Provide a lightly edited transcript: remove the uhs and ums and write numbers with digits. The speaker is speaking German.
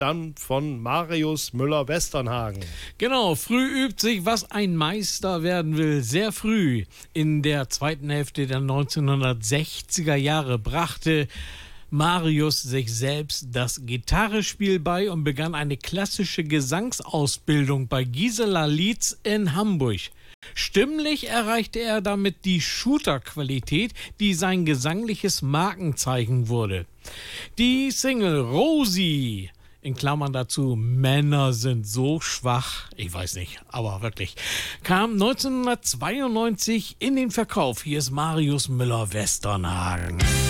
dann von Marius Müller-Westernhagen. Genau, früh übt sich, was ein Meister werden will. Sehr früh. In der zweiten Hälfte der 1960er Jahre brachte Marius sich selbst das Gitarrespiel bei und begann eine klassische Gesangsausbildung bei Gisela Lietz in Hamburg. Stimmlich erreichte er damit die Shooter-Qualität, die sein gesangliches Markenzeichen wurde. Die Single Rosi, in Klammern dazu, Männer sind so schwach, ich weiß nicht, aber wirklich, kam 1992 in den Verkauf. Hier ist Marius Müller-Westernhagen.